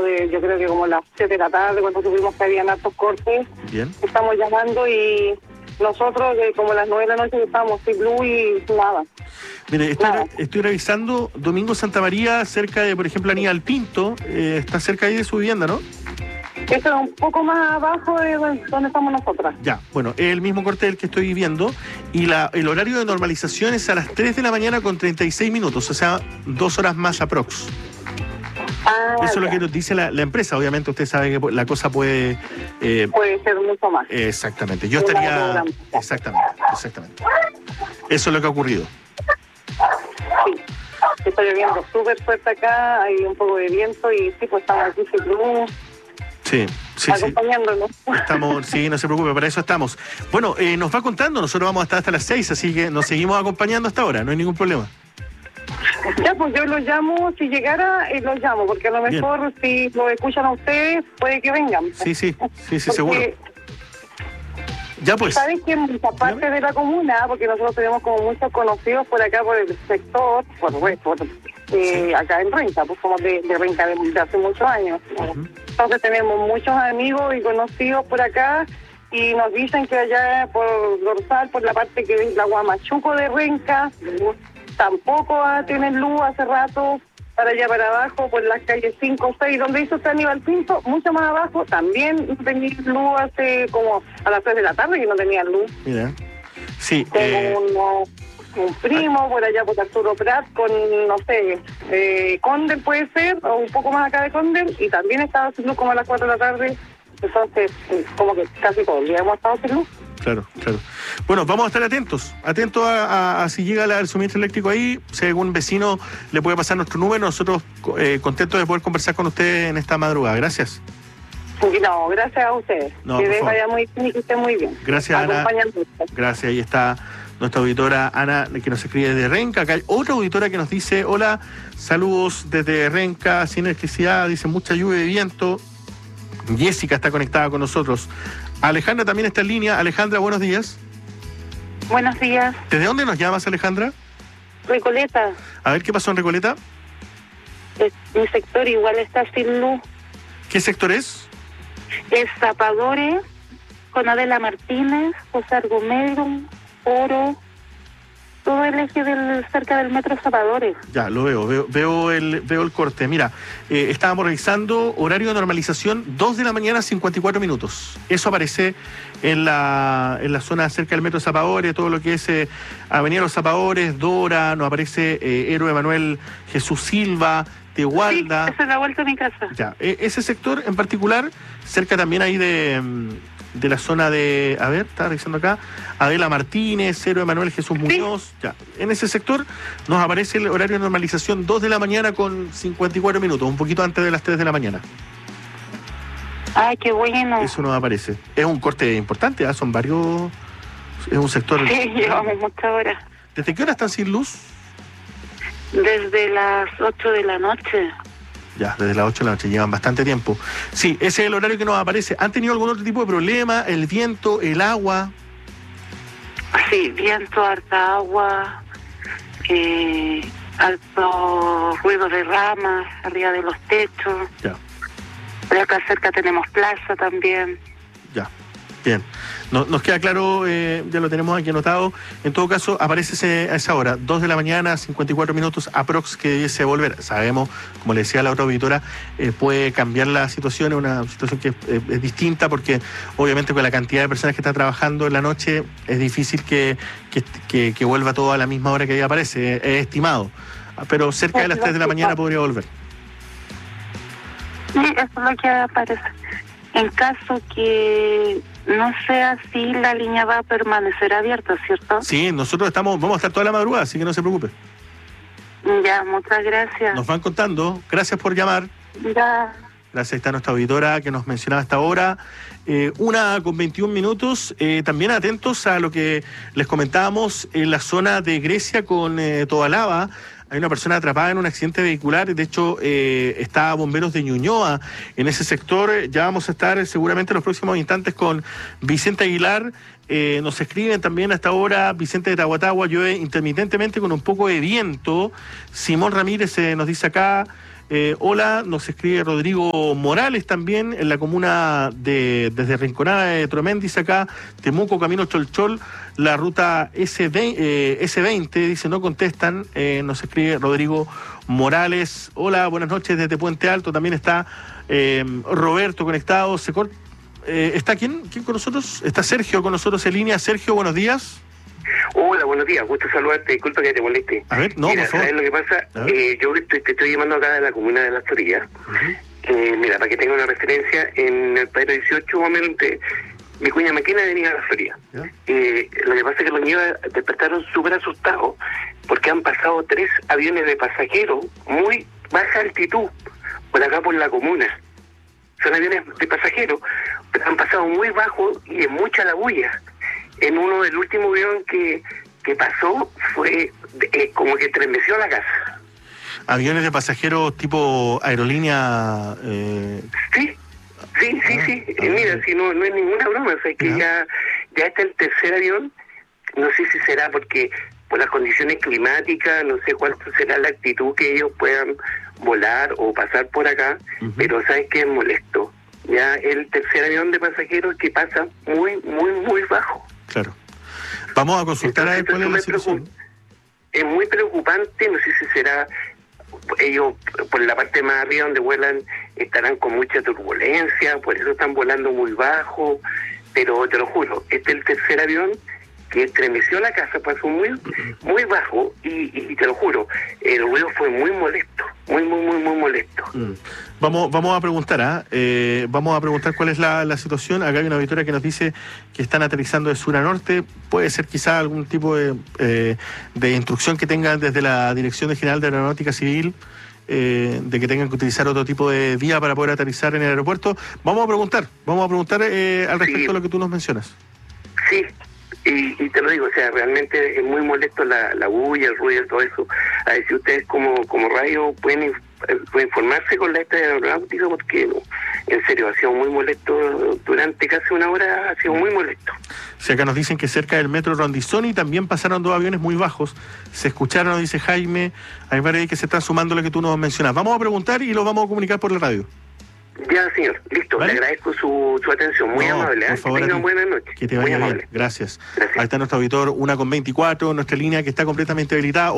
yo creo que como las 7 de la tarde, cuando supimos que habían hartos cortes. Bien. Estamos llamando y nosotros, como las 9 de la noche, estábamos sin luz y nada. Mire, estoy revisando Domingo Santa María, cerca de, por ejemplo, Aníbal Pinto, está cerca ahí de su vivienda, ¿no? Eso es un poco más abajo de donde estamos nosotras. Ya, bueno, es el mismo corte del que estoy viendo y el horario de normalización es a las 3 de la mañana con 36 minutos, o sea, 2 horas más aprox. Eso es lo que nos dice la empresa. Obviamente usted sabe que la cosa puede... puede ser mucho más. Exactamente, yo estaría... Exactamente. Eso es lo que ha ocurrido. Sí, está lloviendo súper fuerte acá, hay un poco de viento y sí, pues estamos aquí sin luz. Sí. Acompañándonos. Estamos, sí, no se preocupe, para eso estamos. Bueno, nos va contando, nosotros vamos a estar hasta las 6, así que nos seguimos acompañando hasta ahora, no hay ningún problema. Ya, pues yo los llamo, si llegara, los llamo, porque a lo mejor si lo escuchan a ustedes, puede que vengan. Sí, seguro. Ya pues. ¿Sabes que en mucha parte de la comuna, porque nosotros tenemos como muchos conocidos por acá, por el sector, acá en Renca, pues somos de Renca de hace muchos años. Entonces tenemos muchos amigos y conocidos por acá y nos dicen que allá por Dorsal, por la parte que es la Huamachuco de Renca, tampoco tienen luz hace rato, para allá para abajo, por las calles 5 o 6, donde hizo Aníbal Pinto, mucho más abajo, también no tenían luz hace como a las 3 de la tarde que no tenían luz. Mira, sí. Tengo un primo por allá por Arturo Prat con, no sé, Condel puede ser, o un poco más acá de Condel, y también estaba sin luz como a las 4 de la tarde, entonces como que casi todo el día hemos estado sin luz. Claro. Bueno, vamos a estar atentos a si llega el suministro eléctrico ahí, si algún vecino le puede pasar nuestro número, nosotros contentos de poder conversar con usted en esta madrugada. Gracias. No, gracias a ustedes. Que les vaya muy bien y que estén muy bien. Gracias, Ana. Gracias, ahí está nuestra auditora Ana, que nos escribe desde Renca. Acá hay otra auditora que nos dice: hola, saludos desde Renca, sin electricidad, dice mucha lluvia y viento. Jessica está conectada con nosotros. Alejandra también está en línea. Alejandra, buenos días. Buenos días. ¿Desde dónde nos llamas, Alejandra? Recoleta. A ver, ¿qué pasó en Recoleta? Mi sector igual está sin luz. ¿Qué sector es? Es Zapadores, con Adela Martínez, José Argumedo, Oro, todo el eje cerca del metro Zapadores. Ya, lo veo el corte. Mira, estábamos revisando horario de normalización 2 de la mañana 54 minutos. Eso aparece en la zona cerca del metro Zapadores, todo lo que es Avenida Los Zapadores, Dora, nos aparece Héroe Manuel Jesús Silva, Tehualda. Sí, esa es la vuelta a mi casa. Ya, ese sector en particular, cerca también ahí de la zona de, a ver, estaba revisando acá, Adela Martínez, Héroe Manuel Jesús Muñoz, ya. En ese sector nos aparece el horario de normalización 2 de la mañana con 54 minutos, un poquito antes de las 3 de la mañana. Ay, qué bueno. Eso nos aparece. Es un corte importante, son varios, es un sector... Sí, llevamos muchas horas. ¿Desde qué hora están sin luz? Desde las 8 de la noche. Ya, desde las 8 de la noche, llevan bastante tiempo. Sí, ese es el horario que nos aparece. ¿Han tenido algún otro tipo de problema? ¿El viento, el agua? Sí, viento, harta agua, alto ruido de ramas arriba de los techos. Ya. Por acá cerca tenemos plaza también. Ya, bien. Nos queda claro, ya lo tenemos aquí anotado. En todo caso, aparece a esa hora, 2 de la mañana, 54 minutos aprox que debiese volver. Sabemos, como le decía la otra auditora, puede cambiar la situación, es una situación que es distinta porque obviamente con la cantidad de personas que está trabajando en la noche es difícil que vuelva todo a la misma hora que ahí aparece, es estimado. Pero cerca de las 3 de la mañana podría volver. Sí, eso es lo que aparece. En caso que no sea así, la línea va a permanecer abierta, ¿cierto? Sí, nosotros vamos a estar toda la madrugada, así que no se preocupe. Ya, muchas gracias. Nos van contando. Gracias por llamar. Ya. Gracias, está nuestra auditora que nos mencionaba hasta ahora. 1:21. También atentos a lo que les comentábamos en la zona de Grecia con Tobalaba. Hay una persona atrapada en un accidente vehicular, de hecho está Bomberos de Ñuñoa en ese sector. Ya vamos a estar seguramente en los próximos instantes con Vicente Aguilar. Nos escriben también hasta ahora Vicente de Tahuatahua, llueve intermitentemente con un poco de viento. Simón Ramírez nos dice acá, Hola, nos escribe Rodrigo Morales también, en la comuna desde Rinconada de Troméndez, acá, Temuco, Camino Cholchol, la ruta S20, dice, no contestan, nos escribe Rodrigo Morales. Hola, buenas noches desde Puente Alto, también está Roberto conectado. ¿Está quién con nosotros? Está Sergio con nosotros en línea. Sergio, buenos días. Hola, buenos días, gusto saludarte, disculpa que te moleste. A ver, no, mira, por favor. ¿sabes lo que pasa? Yo te estoy llamando acá de la comuna de Las Torillas. Mira, para que tenga una referencia, en el Padre 18, momento, mi cuña Maquena venía a la feria. Lo que pasa es que los niños despertaron súper asustados porque han pasado 3 aviones de pasajeros muy baja altitud por acá por la comuna. Son aviones de pasajeros, pero han pasado muy bajo y es mucha la bulla. En el último avión que pasó fue como que estremeció la casa. ¿Aviones de pasajeros tipo aerolínea? Sí. Mira, si no es ninguna broma, o sea, que ya está el tercer avión. No sé si será porque por las condiciones climáticas, no sé cuál será la actitud que ellos puedan volar o pasar por acá, pero sabes que es molesto. Ya el tercer avión de pasajeros que pasa muy bajo. Claro. Vamos a consultar a ver cuál es la situación. Es muy preocupante, no sé si será ellos por la parte más arriba donde vuelan estarán con mucha turbulencia, por eso están volando muy bajo, pero te lo juro, este es el tercer avión que estremeció la casa, pasó muy bajo y te lo juro, el ruido fue muy molesto, muy molesto. Vamos a preguntar, vamos a preguntar cuál es la situación. Acá hay una auditoría que nos dice que están aterrizando de sur a norte. Puede ser quizá algún tipo de instrucción que tengan desde la Dirección General de Aeronáutica Civil, de que tengan que utilizar otro tipo de vía para poder aterrizar en el aeropuerto. Vamos a preguntar al respecto de lo que tú nos mencionas. Sí. Y te lo digo, o sea, realmente es muy molesto la bulla, el ruido, todo eso. A ver si ustedes como radio pueden informarse con la aeronáutica, porque en serio ha sido muy molesto durante casi una hora, ha sido muy molesto. Sí, acá nos dicen que cerca del metro Rondizoni también pasaron 2 aviones muy bajos, se escucharon, dice Jaime, hay varios que se están sumando a lo que tú nos mencionas. Vamos a preguntar y lo vamos a comunicar por la radio. Ya, señor, listo, ¿vale? Le agradezco su atención, muy amable. Por favor, que tengan buenas noches. Que te vaya bien, gracias. Ahí está nuestro auditor, 1:24, nuestra línea que está completamente habilitada,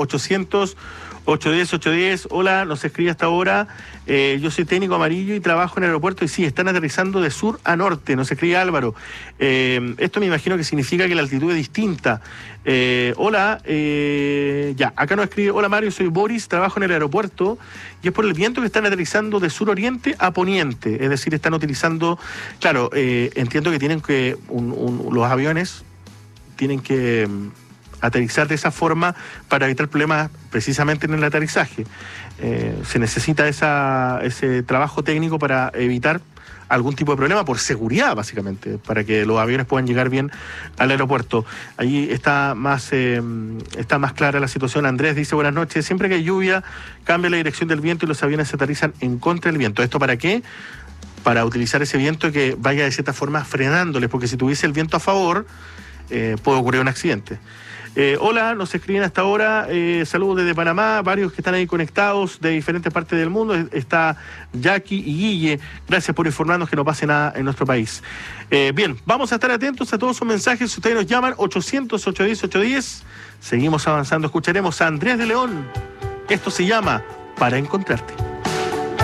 800-810-810. Hola, nos escribe hasta ahora, yo soy técnico amarillo y trabajo en el aeropuerto y sí, están aterrizando de sur a norte, nos escribe Álvaro. Esto me imagino que significa que la altitud es distinta. Hola, acá nos escribe, hola Mario, soy Boris, trabajo en el aeropuerto y es por el viento que están aterrizando de sur oriente a poniente, es decir, están utilizando, claro, entiendo que tienen que, los aviones tienen que aterrizar de esa forma para evitar problemas precisamente en el aterrizaje. Se necesita ese trabajo técnico para evitar algún tipo de problema por seguridad, básicamente, para que los aviones puedan llegar bien al aeropuerto. Allí está más clara la situación. Andrés dice, buenas noches, siempre que hay lluvia cambia la dirección del viento y los aviones se aterrizan en contra del viento. ¿Esto para qué? Para utilizar ese viento que vaya de cierta forma frenándoles, porque si tuviese el viento a favor, puede ocurrir un accidente. Hola, nos escriben hasta ahora, saludos desde Panamá, varios que están ahí conectados de diferentes partes del mundo, está Jackie y Guille, gracias por informarnos que no pase nada en nuestro país. Bien, vamos a estar atentos a todos sus mensajes, si ustedes nos llaman, 800-810-810, seguimos avanzando, escucharemos a Andrés de León, esto se llama Para Encontrarte.